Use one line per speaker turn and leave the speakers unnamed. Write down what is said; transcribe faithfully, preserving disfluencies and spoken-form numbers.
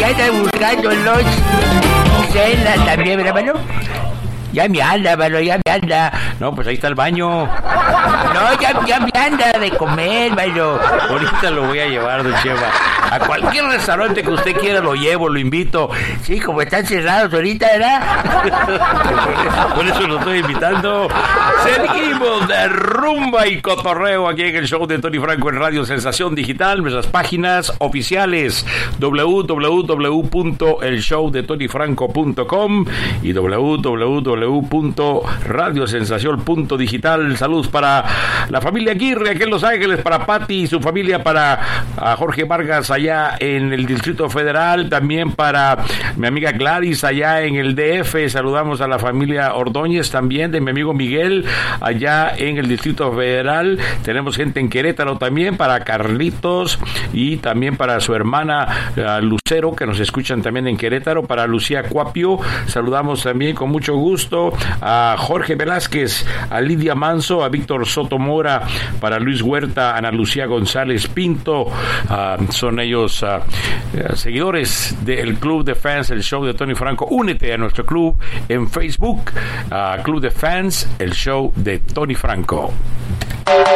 ya anda buscando los cenas también, ¿verdad, mano? Ya me anda, mano, ya me anda.
No, pues ahí está el baño.
No, ya, ya me anda de comer, mano.
Ahorita lo voy a llevar, don Chema. A cualquier restaurante que usted quiera lo llevo, lo invito.
Sí, como están cerrados ahorita, ¿verdad?
Por eso lo estoy invitando. Seguimos de rumba y cotorreo aquí en el show de Tony Franco en Radio Sensación Digital. Nuestras páginas oficiales doble u doble u doble u punto el show de tony franco punto com y doble u doble u doble u punto radio sensación punto digital. Saludos para la familia Aguirre aquí en Los Ángeles, para Pati y su familia, para a Jorge Vargas allá en el Distrito Federal, también para mi amiga Gladys allá en el D F. Saludamos a la familia Ordóñez también, de mi amigo Miguel allá en el Distrito Federal. Tenemos gente en Querétaro también, para Carlitos y también para su hermana uh, Lucero, que nos escuchan también en Querétaro, para Lucía Cuapio. Saludamos también con mucho gusto a Jorge Velázquez, a Lidia Manso, a Víctor Soto Mora, para Luis Huerta, Ana Lucía González Pinto. Uh, son ellos uh, uh, seguidores del Club de Fans, el show de Tony Franco. Únete a nuestro club en Facebook, uh, Club de Fans, el show de Tony Franco.